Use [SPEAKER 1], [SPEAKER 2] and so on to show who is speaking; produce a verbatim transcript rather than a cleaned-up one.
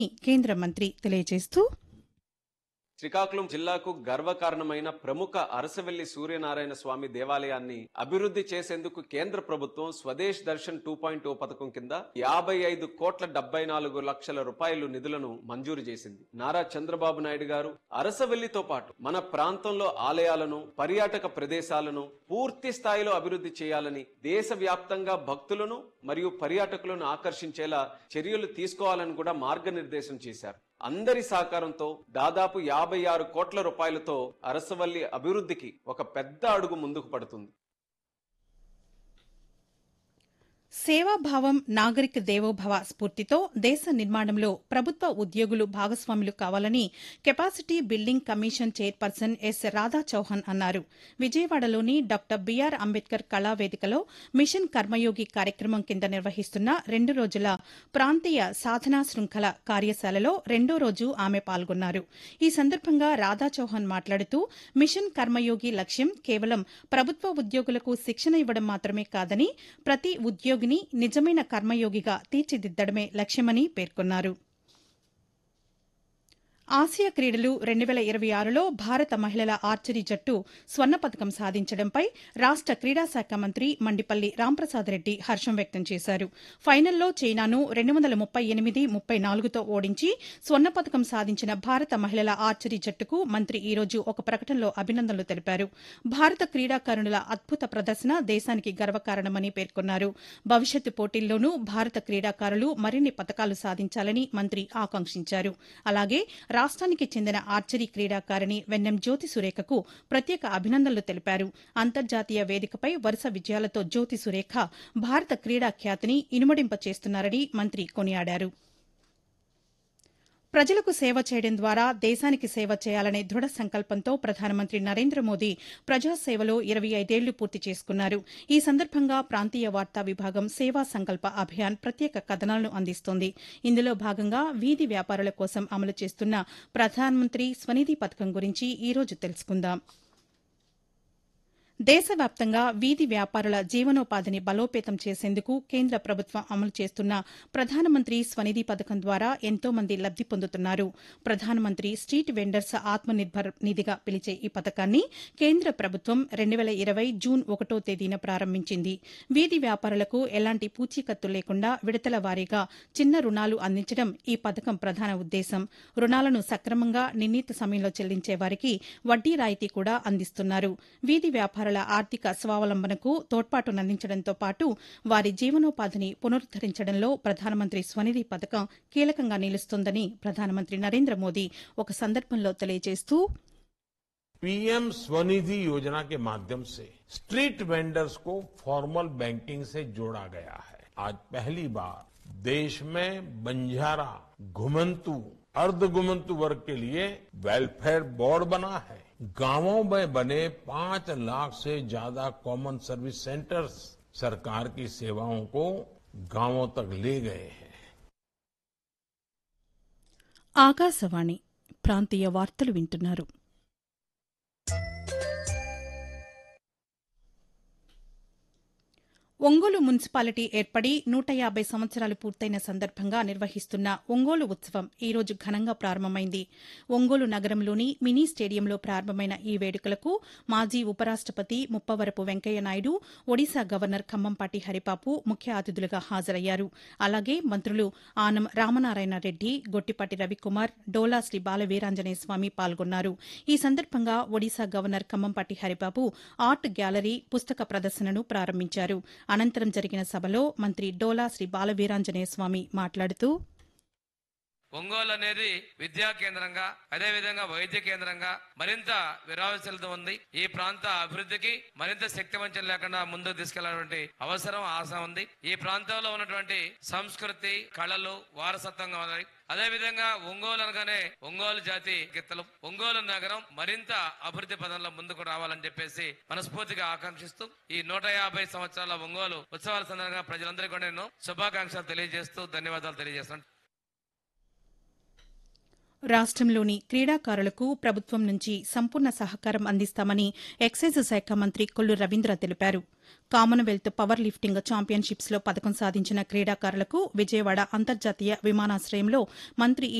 [SPEAKER 1] కేంద్ర మంత్రి తెలియజేస్తూ
[SPEAKER 2] శ్రీకాకుళం జిల్లాకు గర్వకారణమైన ప్రముఖ అరసవెల్లి సూర్యనారాయణ స్వామి దేవాలయాన్ని అభివృద్ధి చేసేందుకు కేంద్ర ప్రభుత్వం స్వదేశ్ దర్శన్ టూ పాయింట్ ఓ పథకం కింద యాభై ఐదు కోట్ల డెబ్బై నాలుగు లక్షల రూపాయలు నిధులను మంజూరు చేసింది. నారా చంద్రబాబు నాయుడు గారు అరసవెల్లితో పాటు మన ప్రాంతంలో ఆలయాలను, పర్యాటక ప్రదేశాలను పూర్తి స్థాయిలో అభివృద్ధి చేయాలని, దేశవ్యాప్తంగా భక్తులను మరియు పర్యాటకులను ఆకర్షించేలా చర్యలు తీసుకోవాలని కూడా మార్గనిర్దేశం చేశారు. అందరి సహకారంతో దాదాపు యాభై ఆరు కోట్ల రూపాయలతో అరసవల్లి అభివృద్ధికి ఒక పెద్ద అడుగు ముందుకు పడుతుంది.
[SPEAKER 1] సేవాభావం నాగరిక దేవోభవ స్ఫూర్తితో దేశ నిర్మాణంలో ప్రభుత్వ ఉద్యోగులు భాగస్వాములు కావాలని capacity building commission chairperson yes Radha Chauhan అన్నారు. విజయవాడలోని డాక్టర్ బీఆర్ అంబేద్కర్ కళావేదికలో మిషన్ కర్మయోగి కార్యక్రమం కింద నిర్వహిస్తున్న రెండు రోజుల ప్రాంతీయ సాధనా శృంఖల కార్యశాలలో రెండో రోజు ఆమె పాల్గొన్నారు. ఈ సందర్భంగా రాధా చౌహాన్ మాట్లాడుతూ మిషన్ కర్మయోగి లక్ష్యం కేవలం ప్రభుత్వ ఉద్యోగులకు శిక్షణ ఇవ్వడం మాత్రమే కాదని ప్రతి ఉద్యోగి నిజమైన కర్మయోగిగా తీర్చిదిద్దడమే లక్ష్యమని పేర్కొన్నారు. ఆసియా క్రీడలు రెండు వేల ఇరవై ఆరులో భారత మహిళల ఆర్చరీ జట్టు స్వర్ణ పతకం సాధించడంపై రాష్ట క్రీడాశాఖ మంత్రి మండిపల్లి రాంప్రసాద్ రెడ్డి హర్షం వ్యక్తం చేశారు. ఫైనల్లో చైనాను రెండు వందల ముప్పై ఎనిమిది ముప్పై నాలుగుతో ఓడించి స్వర్ణ పతకం సాధించిన భారత మహిళల ఆర్చరీ జట్టుకు మంత్రి ఈ రోజు ఒక ప్రకటనలో అభినందనలు తెలిపారు. భారత క్రీడాకారుణుల అద్భుత ప్రదర్శన దేశానికి గర్వకారణమని పేర్కొన్నారు. భవిష్యత్తు పోటీల్లోనూ భారత క్రీడాకారులు మరిన్ని పతకాలు సాధించాలని మంత్రి ఆకాంక్షించారు. అలాగే రాష్ట్రానికి చెందిన ఆర్చరీ క్రీడాకారిణి వెన్నెం జ్యోతి సురేఖకు ప్రత్యేక అభినందనలు తెలిపారు. అంతర్జాతీయ వేదికపై వరుస విజయాలతో జ్యోతి సురేఖ భారత క్రీడా ఖ్యాతిని ఇనుమడింప చేస్తున్నారని మంత్రి కొనియాడారు. ప్రజలకు సేవ చేయడం ద్వారా దేశానికి సేవ చేయాలనే దృఢ సంకల్పంతో ప్రధానమంత్రి నరేంద్ర మోదీ ప్రజాసేవలో ఇరవై ఐదేళ్లు పూర్తి చేసుకున్నారు. ఈ సందర్భంగా ప్రాంతీయ వార్తా విభాగం సేవా సంకల్ప అభియాన్ ప్రత్యేక కథనాలను అందిస్తోంది. ఇందులో భాగంగా వీధి వ్యాపారుల కోసం అమలు చేస్తున్న ప్రధానమంత్రి స్వనిధి పథకం గురించి ఈ రోజు తెలుసుకుందాం. దేశవ్యాప్తంగా వీధి వ్యాపారుల జీవనోపాధిని బలోపేతం చేసేందుకు కేంద్ర ప్రభుత్వం అమలు చేస్తున్న ప్రధానమంత్రి స్వనిధి పథకం ద్వారా ఎంతో మంది లబ్ది పొందుతున్నారు. ప్రధానమంత్రి స్ట్రీట్ వెండర్స్ ఆత్మనిర్భర్ నిధిగా పిలిచే ఈ పథకాన్ని కేంద్ర ప్రభుత్వం రెండు వేల ఇరవై జూన్ ఒకటో తేదీన ప్రారంభించింది. వీధి వ్యాపారులకు ఎలాంటి పూచీకత్తు లేకుండా విడతల వారీగా చిన్న రుణాలు అందించడం ఈ పథకం ప్రధాన ఉద్దేశం. రుణాలను సక్రమంగా నిర్ణీత సమయంలో చెల్లించే వారికి వడ్డీ రాయితీ కూడా అందిస్తున్నారు. వీధి వ్యాపారుల ఆర్థిక స్వావలంబనకు తోడ్పాటునందించడంతో పాటు వారి జీవనోపాధిని పునరుద్దరించడంలో ప్రధానమంత్రి స్వనిధి పథకం కీలకంగా నిలుస్తోందని ప్రధానమంత్రి నరేంద్ర మోదీ ఒక సందర్భంలో తెలియజేస్తూ
[SPEAKER 3] पीएम स्वनिधि योजना के माध्यम से स्ट्रीट वेंडर्स को फॉर्मल बैंकिंग से जोड़ा गया है. आज पहली बार देश में बंजारा, घुमंतु, अर्ध घुमंतु वर्ग के लिए वेलफेयर बोर्ड बना है. गांवों में बने पांच लाख से ज्यादा कॉमन सर्विस सेंटर्स सरकार की सेवाओं को गांवों तक ले गए हैं.
[SPEAKER 1] ఆకాశవాణి ప్రాంతీయ వార్తలు వింటున్నారు. ఒంగోలు మున్సిపాలిటీ ఏర్పడి నూట యాబై సంవత్సరాలు పూర్తయిన సందర్భంగా నిర్వహిస్తున్న ఒంగోలు ఉత్సవం ఈ రోజు ఘనంగా ప్రారంభమైంది. ఒంగోలు నగరంలోని మినీ స్టేడియంలో ప్రారంభమైన ఈ వేడుకలకు మాజీ ఉపరాష్టపతి ముప్పవరపు వెంకయ్యనాయుడు, ఒడిశా గవర్నర్ ఖమ్మంపాటి హరిబాబు ముఖ్య అతిథులుగా హాజరయ్యారు. అలాగే మంత్రులు ఆనం రామనారాయణ రెడ్డి, గొట్టిపాటి రవికుమార్, డోలా శ్రీ బాలవీరాంజనేయ స్వామి పాల్గొన్నారు. ఈ సందర్భంగా Odisha governor Khammampati Haribabu art gallery, పుస్తక ప్రదర్శనను ప్రారంభించారు. అనంతరం జరిగిన సభలో మంత్రి డోలా శ్రీ బాలవీరాంజనేయ స్వామి మాట్లాడుతూ
[SPEAKER 4] ఒంగోలు అనేది విద్యా కేంద్రంగా, అదేవిధంగా వైద్య కేంద్రంగా మరింత విరాసలతో ఉంది. ఈ ప్రాంత అభివృద్ధికి మరింత శక్తివంచన లేకుండా ముందుకు తీసుకెళ్లాలంటే అవసరం, ఆశ ఉంది. ఈ ప్రాంతంలో ఉన్నటువంటి సంస్కృతి, కళలు వారసత్వంగా ఉన్నాయి. అదేవిధంగా ఒంగోలు అనగానే ఒంగోలు జాతి గిత్తలు, ఒంగోలు నగరం మరింత అభివృద్ధి పదంలో ముందుకు రావాలని చెప్పేసి మనస్ఫూర్తిగా ఆకాంక్షిస్తూ ఈ నూట యాభై సంవత్సరాల ఒంగోలు ఉత్సవాల సందర్భంగా ప్రజలందరికీ కూడా నేను శుభాకాంక్షలు తెలియజేస్తూ ధన్యవాదాలు తెలియజేస్తున్నాను.
[SPEAKER 1] రాష్ట్రంలోని క్రీడాకారులకు ప్రభుత్వం నుంచి సంపూర్ణ సహకారం అందిస్తామని ఎక్సైజ్ శాఖ మంత్రి కొల్లు రవీంద్ర తెలిపారు. కామన్వెల్త్ పవర్ లిఫ్టింగ్ ఛాంపియన్షిప్స్లో పతకం సాధించిన క్రీడాకారులకు విజయవాడ అంతర్జాతీయ విమానాశయంలో మంత్రి ఈ